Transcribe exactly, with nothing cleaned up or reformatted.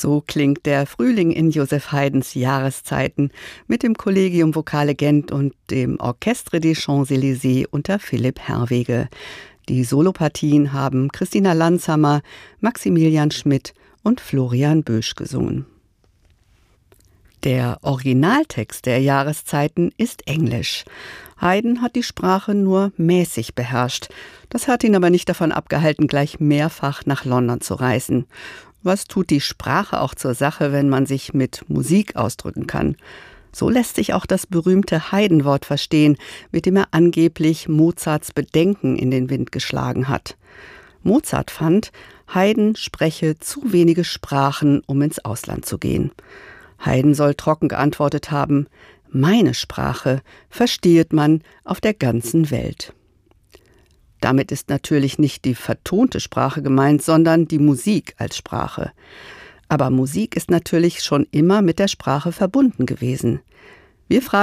So klingt der Frühling in Joseph Haydns Jahreszeiten mit dem Collegium Vocale Gent und dem Orchestre des Champs-Élysées unter Philipp Herwege. Die Solopartien haben Christina Landshammer, Maximilian Schmidt und Florian Bösch gesungen. Der Originaltext der Jahreszeiten ist Englisch. Haydn hat die Sprache nur mäßig beherrscht. Das hat ihn aber nicht davon abgehalten, gleich mehrfach nach London zu reisen. Was tut die Sprache auch zur Sache, wenn man sich mit Musik ausdrücken kann? So lässt sich auch das berühmte Haydn-Wort verstehen, mit dem er angeblich Mozarts Bedenken in den Wind geschlagen hat. Mozart fand, Haydn spreche zu wenige Sprachen, um ins Ausland zu gehen. Haydn soll trocken geantwortet haben: Meine Sprache verstehet man auf der ganzen Welt. Damit ist natürlich nicht die vertonte Sprache gemeint, sondern die Musik als Sprache. Aber Musik ist natürlich schon immer mit der Sprache verbunden gewesen. Wir fragen